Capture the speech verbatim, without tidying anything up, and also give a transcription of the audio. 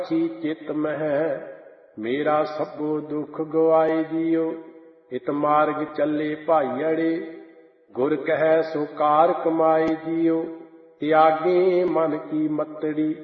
ਚੀ ਚਿਤ ਮਹਿ ਮੇਰਾ ਸਭੋ ਦੁਖ ਗਵਾਏ ਜੀਓ। ਇਤ ਮਾਰਗ ਚੱਲੇ ਭਾਈਅੜੇ ਗੁਰ ਕਹੈ ਸੋ ਕਾਰ ਕਮਾਏ ਜੀਓ। ਤਿਆਗੇ ਮਨ ਕੀ ਮਤੜੀ